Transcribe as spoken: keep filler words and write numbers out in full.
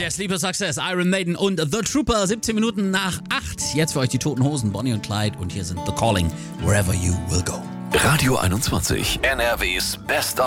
Der Sleeper Success, Iron Maiden und The Trooper, siebzehn Minuten nach acht. Jetzt für euch die Toten Hosen, Bonnie und Clyde. Und hier sind The Calling, Wherever You Will Go. Radio einundzwanzig, N R Ws Best